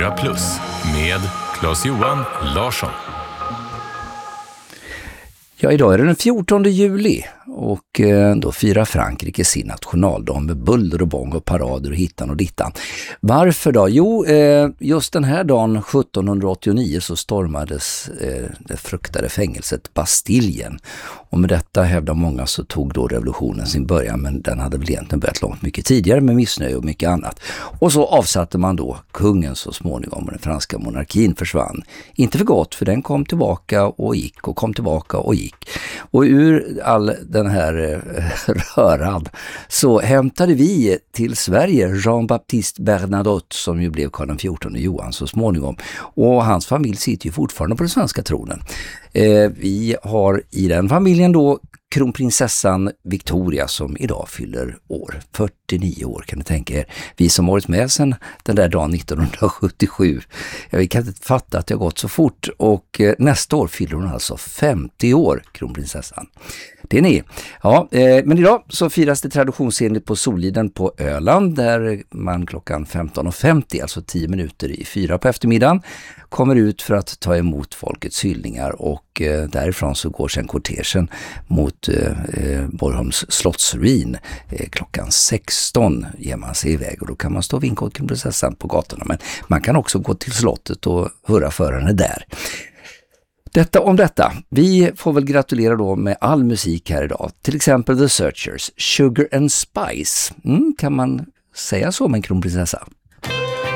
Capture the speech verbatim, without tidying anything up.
fyra plus med Claes-Johan Larsson. Ja, idag är det den fjortonde juli och då firar Frankrike sin nationaldag med buller och bång och parader och hittan och dittan. Varför då? Jo, just den här dagen sjuttonhundraåttionio så stormades det fruktade fängelset Bastiljen. Och med detta hävdar många så tog då revolutionen sin början, men den hade väl egentligen börjat långt mycket tidigare med missnöje och mycket annat. Och så avsatte man då kungen så småningom och den franska monarkin försvann. Inte för gott, för den kom tillbaka och gick och kom tillbaka och gick. Och ur all den här röran så hämtade vi till Sverige Jean-Baptiste Bernadotte som ju blev Karl den fjortonde Johan så småningom. Och hans familj sitter ju fortfarande på den svenska tronen. Eh, vi har i den familjen då kronprinsessan Victoria som idag fyller år, fyrtionio år kan ni tänka er. Vi som varit med sedan den där dagen nittonhundrasjuttiosju. Jag kan inte fatta att det har gått så fort och eh, nästa år fyller hon alltså femtio år, kronprinsessan. Det är ni. Ja, eh, men idag så firas det traditionsenligt på Soliden på Öland där man klockan femton och femtio, alltså tio minuter i fyra på eftermiddagen, kommer ut för att ta emot folkets hyllningar och eh, därifrån så går sedan kortegen mot eh, Borgholms slottsruin. Eh, klockan sexton ger man sig iväg och då kan man stå och vinka åt kronprinsessan på gatorna, men man kan också gå till slottet och hurra för henne där. Detta om detta. Vi får väl gratulera då med all musik här idag. Till exempel The Searchers, Sugar and Spice. Mm, kan man säga så med en kronprinsessa?